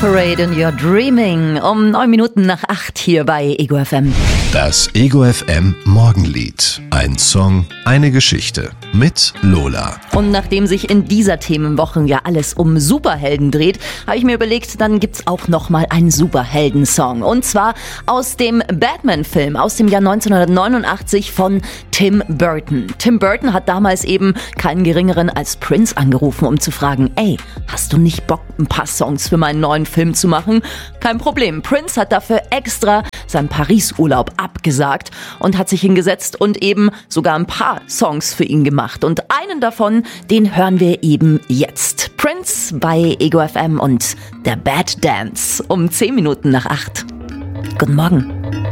Parade and You're Dreaming. Um 9 Minuten nach 8 hier bei Ego FM. Das Ego FM Morgenlied. Ein Song, eine Geschichte mit Lola. Und nachdem sich in dieser Themenwoche ja alles um Superhelden dreht, habe ich mir überlegt, dann gibt's auch nochmal einen Superhelden-Song. Und zwar aus dem Batman-Film aus dem Jahr 1989 von Tim Burton. Tim Burton hat damals eben keinen geringeren als Prince angerufen, um zu fragen, ey, hast du nicht Bock, ein paar Songs für meinen neuen Film zu machen? Kein Problem. Prince hat dafür extra seinen Paris-Urlaub abgesagt und hat sich hingesetzt und eben sogar ein paar Songs für ihn gemacht. Und einen davon, den hören wir eben jetzt. Prince bei Ego FM und der Bad Dance um 10 Minuten nach 8. Guten Morgen.